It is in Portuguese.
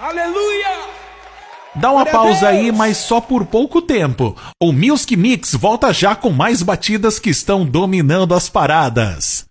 Aleluia! Dá uma pausa aí, mas só por pouco tempo. O Music Mix volta já com mais batidas que estão dominando as paradas.